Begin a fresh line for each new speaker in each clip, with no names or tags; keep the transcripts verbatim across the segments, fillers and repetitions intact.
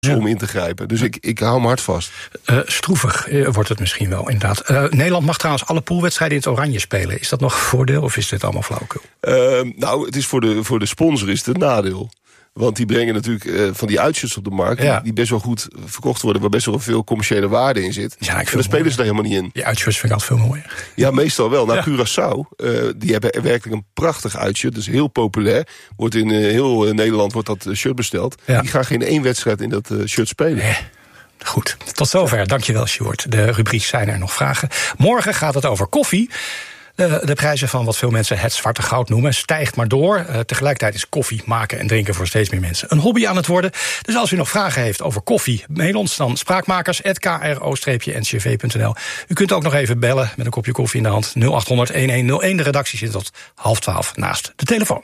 Ja. Om in te grijpen. Dus ik, ik hou me hard vast.
Uh, stroevig uh, wordt het misschien wel, inderdaad. Uh, Nederland mag trouwens alle poolwedstrijden in het oranje spelen. Is dat nog een voordeel of is dit allemaal flauwekul?
Uh, nou, het is voor de, voor de sponsor is het een nadeel. Want die brengen natuurlijk uh, van die uitshirts op de markt... Ja. die best wel goed verkocht worden... waar best wel veel commerciële waarde in zit. Ja, en daar spelen ze daar helemaal niet in.
Die uitshirts vind ik altijd veel mooier.
Ja, meestal wel. Nou,
ja.
Curaçao, uh, die hebben werkelijk een prachtig uitshirt. Dus heel populair. Wordt in uh, heel uh, Nederland wordt dat shirt besteld. Ja. Die gaan geen één wedstrijd in dat uh, shirt spelen.
Nee. Goed, tot zover. Dankjewel, Sjoerd. De rubriek zijn er nog vragen. Morgen gaat het over koffie. De, de prijzen van wat veel mensen het zwarte goud noemen stijgt maar door. Uh, tegelijkertijd is koffie maken en drinken voor steeds meer mensen een hobby aan het worden. Dus als u nog vragen heeft over koffie, mail ons dan spraakmakers apenstaartje k r o n c v punt n l. U kunt ook nog even bellen met een kopje koffie in de hand. nul acht honderd elf nul één. De redactie zit tot half twaalf naast de telefoon.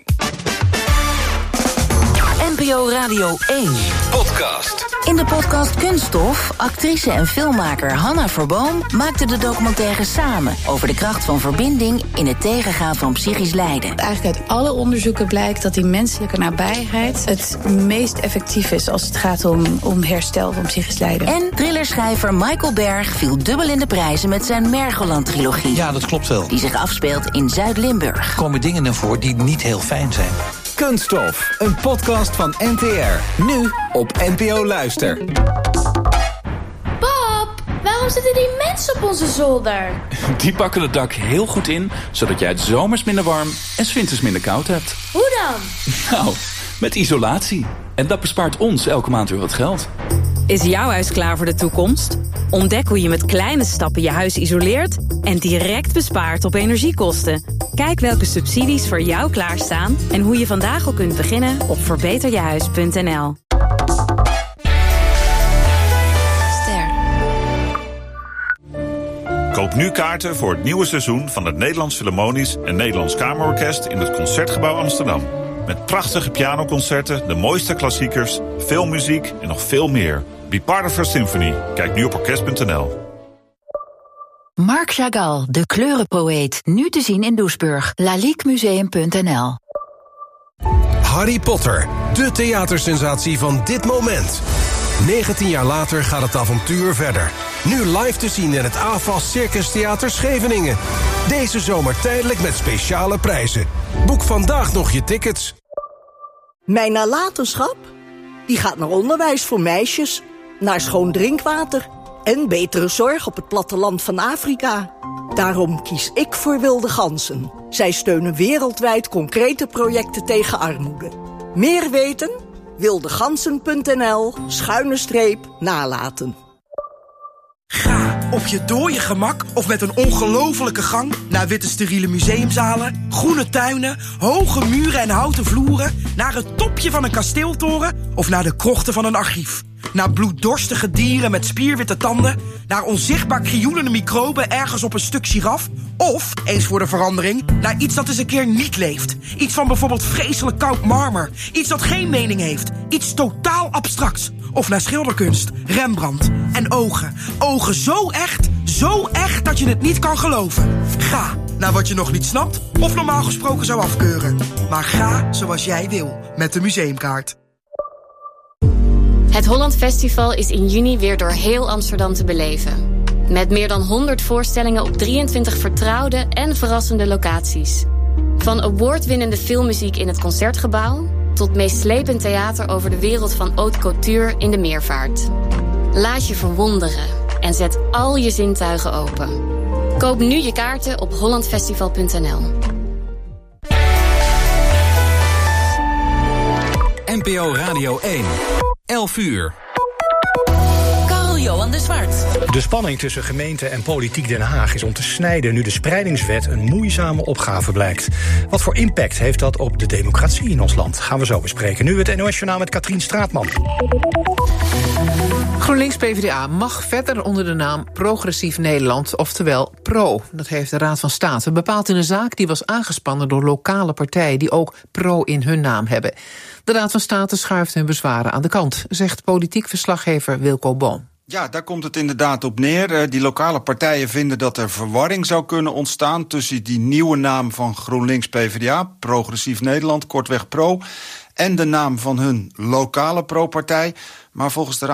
N P O Radio één.
Podcast.
In de podcast Kunststof, actrice en filmmaker Hanna Verboom maakte de documentaire Samen over de kracht van verbinding in het tegengaan van psychisch lijden.
Eigenlijk uit alle onderzoeken blijkt dat die menselijke nabijheid het meest effectief is als het gaat om, om herstel van psychisch lijden.
En thrillerschrijver Michael Berg viel dubbel in de prijzen met zijn Mergeland-trilogie.
Ja, dat klopt wel.
Die zich afspeelt in Zuid-Limburg.
Er komen dingen naar voren die niet heel fijn zijn.
Kunststof, een podcast van N T R. Nu op N P O Luister.
Pap, waarom zitten die mensen op onze zolder?
Die pakken het dak heel goed in, zodat jij het zomers minder warm en 's winters minder koud hebt.
Hoe dan?
Nou, met isolatie. En dat bespaart ons elke maand weer wat geld.
Is jouw huis klaar voor de toekomst? Ontdek hoe je met kleine stappen je huis isoleert en direct bespaart op energiekosten. Kijk welke subsidies voor jou klaarstaan en hoe je vandaag al kunt beginnen op verbeter je huis punt n l.
Ster.
Koop nu kaarten voor het nieuwe seizoen van het Nederlands Philharmonisch en Nederlands Kamerorkest in het Concertgebouw Amsterdam. Met prachtige pianoconcerten, de mooiste klassiekers, veel muziek en nog veel meer. Be part of our symphony. Kijk nu op orkest punt n l.
Marc Chagall, de kleurenpoëet. Nu te zien in Doesburg. laliquemuseum punt n l.
Harry Potter, de theatersensatie van dit moment. negentien jaar later gaat het avontuur verder. Nu live te zien in het A F A S Circus Theater Scheveningen. Deze zomer tijdelijk met speciale prijzen. Boek vandaag nog je tickets.
Mijn nalatenschap? Die gaat naar onderwijs voor meisjes, naar schoon drinkwater en betere zorg op het platteland van Afrika. Daarom kies ik voor Wilde Ganzen. Zij steunen wereldwijd concrete projecten tegen armoede. Meer weten? wildegansen punt n l schuine streep nalaten.
Ga op je dooie gemak of met een ongelofelijke gang naar witte steriele museumzalen, groene tuinen, hoge muren en houten vloeren, naar het topje van een kasteeltoren of naar de krochten van een archief. Naar bloeddorstige dieren met spierwitte tanden, naar onzichtbaar krioelende microben ergens op een stuk giraf, of, eens voor de verandering, naar iets dat eens een keer niet leeft. Iets van bijvoorbeeld vreselijk koud marmer, iets dat geen mening heeft, iets totaal abstracts. Of naar schilderkunst, Rembrandt en ogen. Ogen zo echt, zo echt dat je het niet kan geloven. Ga naar wat je nog niet snapt of normaal gesproken zou afkeuren. Maar ga zoals jij wil met de museumkaart.
Het Holland Festival is in juni weer door heel Amsterdam te beleven. Met meer dan honderd voorstellingen op drieëntwintig vertrouwde en verrassende locaties. Van awardwinnende filmmuziek in het Concertgebouw tot meeslepend theater over de wereld van haute couture in de Meervaart. Laat je verwonderen en zet al je zintuigen open. Koop nu je kaarten op holland festival punt n l.
N P O Radio één. elf uur.
Johan de Zwart.
De spanning tussen gemeente en politiek Den Haag is om te snijden nu de spreidingswet een moeizame opgave blijkt. Wat voor impact heeft dat op de democratie in ons land? Gaan we zo bespreken. Nu het N O S-journaal met Katrien Straatman.
GroenLinks P v d A mag verder onder de naam Progressief Nederland, oftewel PRO. Dat heeft de Raad van State bepaald in een zaak die was aangespannen door lokale partijen die ook PRO in hun naam hebben. De Raad van State schuift hun bezwaren aan de kant, zegt politiek verslaggever Wilco Boom.
Ja, daar komt het inderdaad op neer. Die lokale partijen vinden dat er verwarring zou kunnen ontstaan tussen die nieuwe naam van GroenLinks P v d A, Progressief Nederland, kortweg PRO, en de naam van hun lokale pro-partij. Maar volgens de